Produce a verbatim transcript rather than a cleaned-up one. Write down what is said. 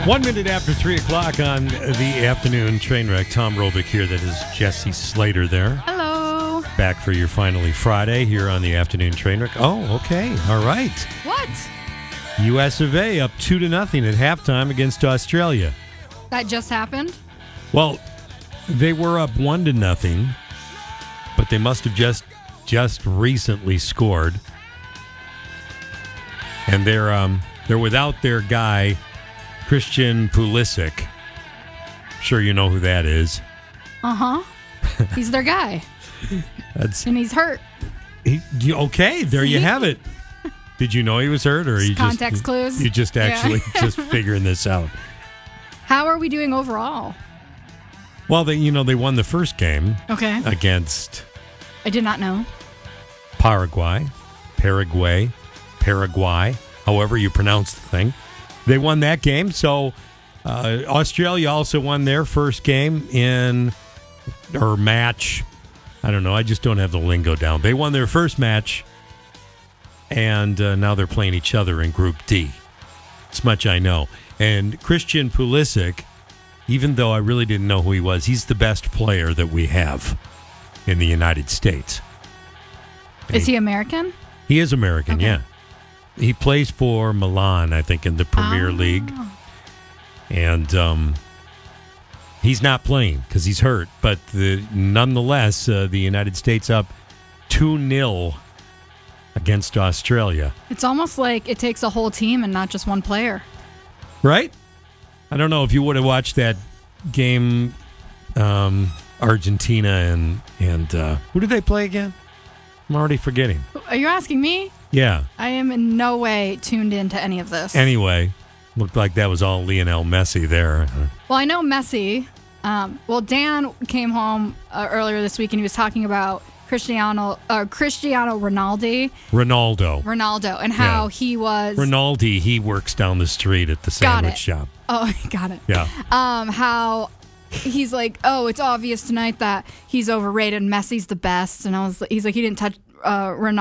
One minute after three o'clock on the afternoon train wreck. Tom Rovick here. That is Jesse Slater there. Hello. Back for your finally Friday here on the afternoon train wreck. Oh, okay. All right. What? U S of A up two to nothing at halftime against Australia. That just happened? Well, they were up one to nothing, but they must have just just recently scored, and they're um they're without their guy Christian Pulisic. I'm sure you know who that is. Uh huh. He's their guy. That's and he's hurt. he, you- okay. There you have it. Did you know he was hurt, or you Context just clues? you just actually Yeah. just figuring this out? How are we doing overall? Well, they you know they won the first game Okay. against I did not know. Paraguay, Paraguay, Paraguay, however you pronounce the thing. They won that game. So uh, Australia also won their first game in, or match. I don't know. I just don't have the lingo down. They won their first match, and uh, now they're playing each other in Group D. It's much I know. And Christian Pulisic, even though I really didn't know who he was, he's the best player that we have in the United States. Is he American? He is American, Okay. yeah. He plays for Milan, I think, in the Premier Oh. League. And um, he's not playing because he's hurt. But the, nonetheless, uh, the United States up two nil against Australia. It's almost like it takes a whole team and not just one player. Right? I don't know if you would have watched that game, um, Argentina and, and uh, who did they play again? I'm already forgetting. Are you asking me? Yeah. I am in no way tuned into any of this. Anyway, looked like that was all Lionel Messi there. Well, I know Messi. Um, well, Dan came home uh, earlier this week and he was talking about Cristiano, uh, Cristiano Ronaldo, Ronaldo. Ronaldo, and how Yeah. he was. Rinaldi, he works down the street at the Got sandwich it. shop. Oh, got it. Yeah. Um, how he's like, oh, it's obvious tonight that he's overrated and Messi's the best, and I was, he's like, he didn't touch uh, Ronaldo.